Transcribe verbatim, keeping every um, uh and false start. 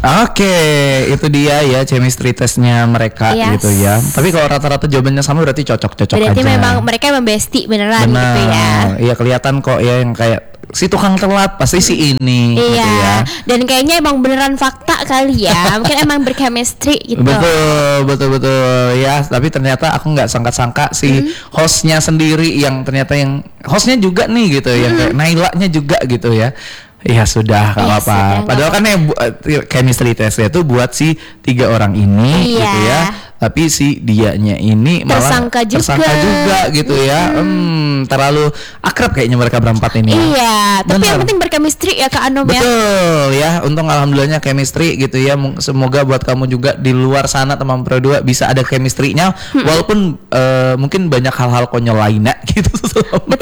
Oke, itu dia ya chemistry testnya mereka Yes. gitu ya. Tapi kalau rata-rata jawabannya sama berarti cocok-cocok Berarti aja. memang mereka emang bestie beneran Benar. gitu ya. Iya kelihatan kok ya yang kayak si tukang telat pasti si ini gitu Iya, ya. dan kayaknya emang beneran fakta kali ya. Mungkin emang berchemistry gitu. Betul, betul, betul ya. Tapi ternyata aku nggak sangka-sangka si Hmm. hostnya sendiri yang ternyata yang hostnya juga nih gitu, yang kayak Nailanya juga gitu ya. Ya sudah, nggak Ya apa-apa. sudah, nggak Padahal kan yang bu- eh, chemistry testnya itu buat si tiga orang ini Iya. gitu ya. Tapi si dianya ini malah Tersangka juga. tersangka juga gitu ya. Hmm, terlalu akrab kayaknya mereka berempat ini. Iya, tapi yang Bener. penting berchemistry ya Kak Anom ya. Betul ya, untung alhamdulillahnya chemistry gitu ya. Mung- Semoga buat kamu juga di luar sana teman Pro dua bisa ada chemistry-nya, walaupun eh, mungkin banyak hal-hal konyol lainnya gitu.